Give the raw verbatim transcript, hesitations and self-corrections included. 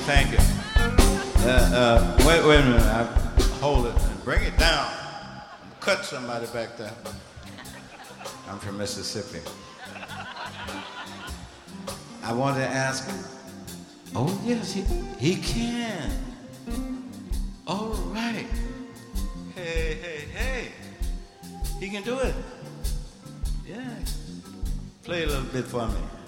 Thank you. Uh, uh, wait, wait a minute. I hold it and bring it down. Cut somebody back there. I'm from Mississippi. I wanted to ask him. Oh, yes, he, he can. All right. Hey, hey, hey. He can do it. Yeah. Play a little bit for me.